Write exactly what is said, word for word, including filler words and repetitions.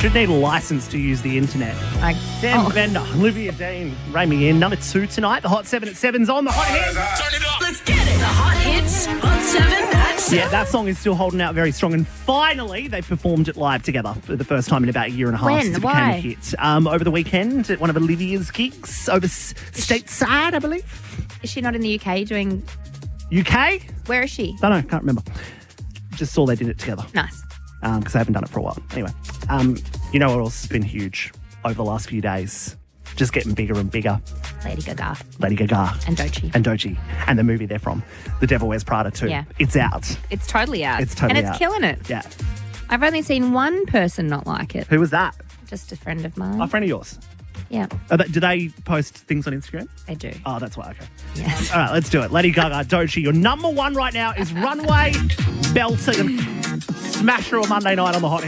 should need a license to use the internet. Like, Sam oh. Bender, Olivia Dean, rein me in. Number two tonight. The Hot seven at seven's on. The Hot Hits. Turn it up. Let's get it. The Hot Hits on seven at seven. Yeah, that song is still holding out very strong. And finally, they performed it live together for the first time in about a year and a half. When? It became Why? a hit. Um, over the weekend at one of Olivia's gigs over s- stateside, I believe. Is she not in the U K doing... U K? Where is she? Don't know, can't remember. Just saw they did it together. Nice. Because I haven't done it for a while. Anyway, um, you know what else has been huge over the last few days? Just getting bigger and bigger. Lady Gaga. Lady Gaga. And Doechii. And Doechii. And the movie they're from. The Devil Wears Prada too. Yeah. It's out. It's totally out. It's totally And it's out. killing it. Yeah. I've only seen one person not like it. Who was that? Just a friend of mine. A friend of yours? Yeah, Are they, do they post things on Instagram? they do. Oh, that's why. Okay. Yes. All right, let's do it. Lady Gaga, Doechii. Your number one right now is Runway. Belter. Smash her on Monday night on the Hot